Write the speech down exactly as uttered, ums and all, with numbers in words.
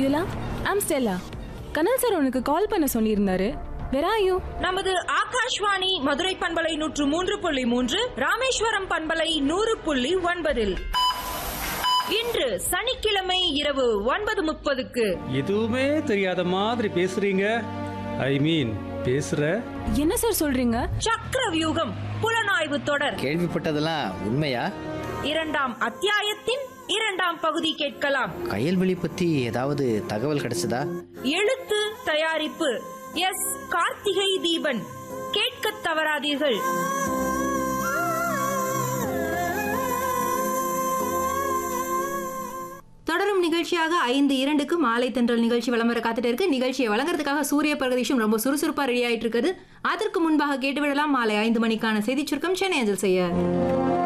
Beulah, I'm Stella. Kanal sir உனக்கு கால் பண்ண சொல்லியிருந்தாரு. Where are you? நமது ஆகாஷ்வாணி மதுரை பண்பலை நூற்று மூன்று புள்ளி மூன்று, ராமேஸ்வரம் பண்பலை நூறு புள்ளி ஒன்பதில் இன்று சனிக்கிழமை இரவு ஒன்பது முப்பதுக்கு. எதுவுமே தெரியாத மாதிரி பேசுறீங்க. ஐ மீன் பேசுற என்ன சார் சொல்றீங்க? சக்கர வியூகம் புலனாய்வு தொடர். கேள்விப்பட்டதெல்லாம் உண்மையா? இரண்டாம் அத்தியாயத்தின் இரண்டாம் பகுதி கேட்கலாம். கயல்வெளி பத்தி ஏதாவது தகவல் கிடைச்சதா? எழுத்து தயாரிப்பு எஸ் கார்த்திகை தீபன். கேட்க தவறாதீர்கள். தொடரும் நிகழ்ச்சியாக ஐந்து இரண்டுக்கு மாலை தென்றல் நிகழ்ச்சி விளம்பர காத்துட்டு இருக்கு. நிகழ்ச்சியை வழங்குறதுக்காக சூரிய பிரகதீஷும் ரொம்ப சுறுசுறுப்பா ரெடி ஆயிட்டு இருக்குது. அதற்கு முன்பாக கேட்டுவிடலாம் மாலை ஐந்து மணிக்கான செய்தி சுருக்கம் சென்னை அஞ்சல் செய்ய.